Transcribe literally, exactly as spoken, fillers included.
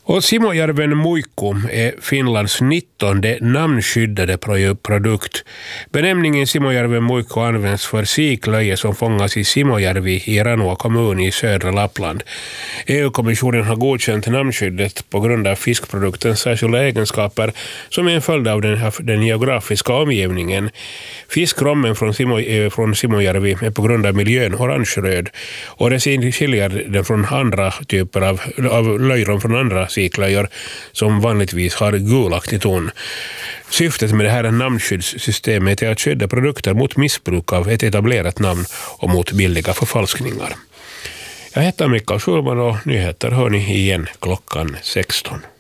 Och Simojärven muikku är Finlands nittonde namnskyddade produkt. Benämningen Simojärven muikku används för siklöje som fångas i Simojärvi i Ranua kommun i södra Lappland. E U-kommissionen har godkänt namnskyddet på grund av fiskproduktens särskilda egenskaper som är en följd av den, den geografiska omgivningen. Fiskrommen från, Simo, från Simojärvi är på grund av miljön orange-röd och det skiljer den från andra typer av, av löjrom från andra siklöjor som vanligtvis har gulaktig ton. Syftet med det här namnskyddssystemet är att skydda produkter mot missbruk av ett etablerat namn och mot billiga förfalskningar. Jag heter Mikael Schulman och nyheter hör ni igen klockan sexton.